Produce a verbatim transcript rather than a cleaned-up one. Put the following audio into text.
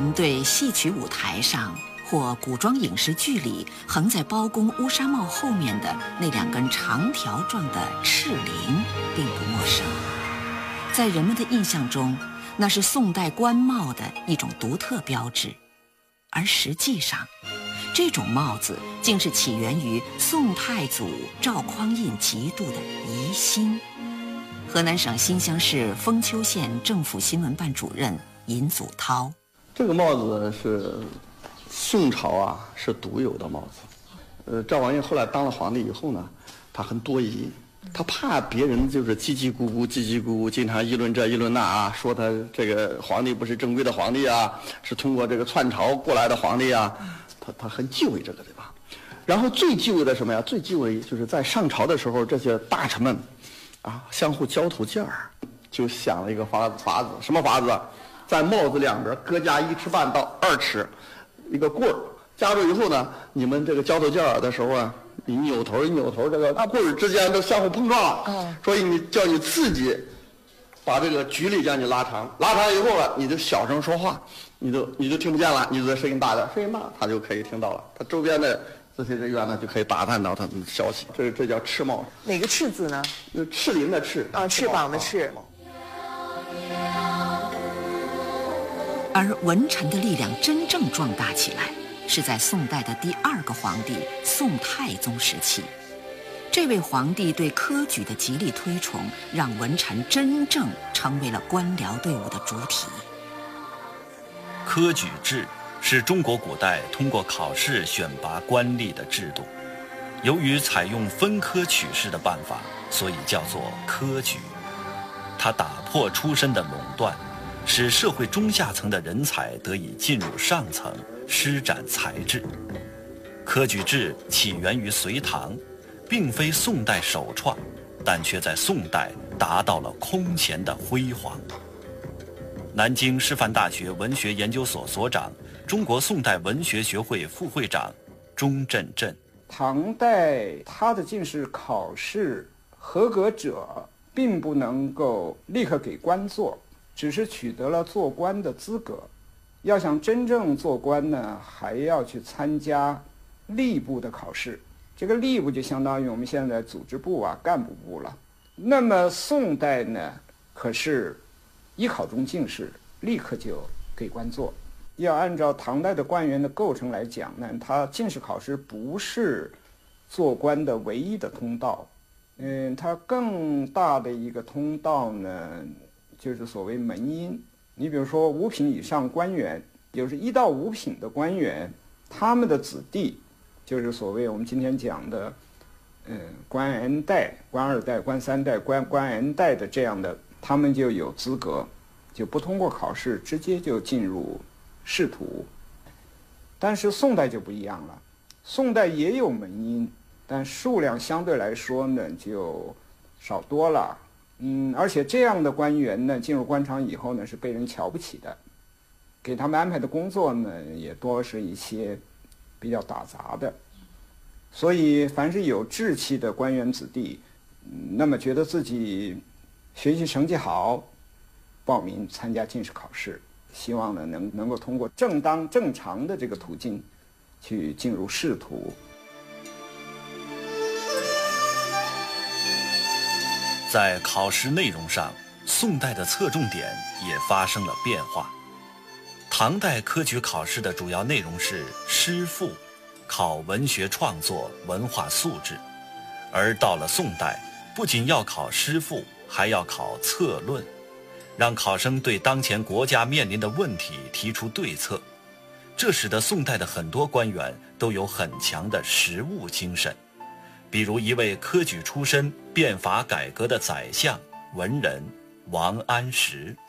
们对戏曲舞台上或古装影视剧里横在包公乌纱帽后面的那两根长条状的赤翎并不陌生。在人们的印象中，那是宋代官帽的一种独特标志，而实际上这种帽子竟是起源于宋太祖赵匡胤极度的疑心。河南省新乡市封丘县政府新闻办主任尹祖涛： 这个帽子是宋朝啊是独有的帽子。呃，赵匡胤后来当了皇帝以后呢，他很多疑，他怕别人就是叽叽咕咕、叽叽咕咕，经常议论这议论那啊，说他这个皇帝不是正规的皇帝啊，是通过这个篡朝过来的皇帝啊，他他很忌讳这个，对吧？然后最忌讳的什么呀？最忌讳就是在上朝的时候，这些大臣们啊相互交头接耳，就想了一个法法子，什么法子？在帽子两边各加一尺半到二尺，一个棍儿，夹住以后呢，你们这个交头接耳的时候啊，你扭头一扭头，这个棍儿之间都相互碰撞了。嗯，所以你叫你自己把这个距离将你拉长，拉长以后了，你就小声说话，你就你就听不见了，你就声音大点，声音大他就可以听到了，他周边的这些人员呢就可以打探到他们的消息。这这叫赤帽。 哪个赤字呢？ 赤翎的赤啊，翅膀的翅。 而文臣的力量真正壮大起来，是在宋代的第二个皇帝宋太宗时期。这位皇帝对科举的极力推崇，让文臣真正成为了官僚队伍的主体。 科举制是中国古代通过考试选拔官吏的制度，由于采用分科取士的办法，所以叫做科举。它打破出身的垄断，使社会中下层的人才得以进入上层，施展才智。科举制起源于隋唐，并非宋代首创，但却在宋代达到了空前的辉煌。南京师范大学文学研究所所长、中国宋代文学学会副会长钟振振： 唐代他的进士考试合格者并不能够立刻给官做，只是取得了做官的资格。要想真正做官呢，还要去参加吏部的考试。这个吏部就相当于我们现在组织部啊、干部部了。那么宋代呢，可是一考中进士，立刻就给官做。要按照唐代的官员的构成来讲呢，他进士考试不是做官的唯一的通道。嗯，它更大的一个通道呢，就是所谓门荫。你比如说五品以上官员，就是一到五品的官员，他们的子弟，就是所谓我们今天讲的，嗯，官 N 代、官二代、官三代、官官 N 代的这样的，他们就有资格，就不通过考试，直接就进入仕途。但是宋代就不一样了，宋代也有门荫，但数量相对来说呢就少多了。嗯，而且这样的官员呢，进入官场以后呢，是被人瞧不起的，给他们安排的工作呢，也多是一些比较打杂的。所以，凡是有志气的官员子弟，嗯、那么觉得自己学习成绩好，报名参加进士考试，希望呢能能够通过正当正常的这个途径，去进入仕途。 在考试内容上，宋代的侧重点也发生了变化。唐代科举考试的主要内容是诗赋，考文学创作、文化素质；而到了宋代，不仅要考诗赋，还要考策论，让考生对当前国家面临的问题提出对策。这使得宋代的很多官员都有很强的实务精神。比如一位科举出身、变法改革的宰相文人王安石。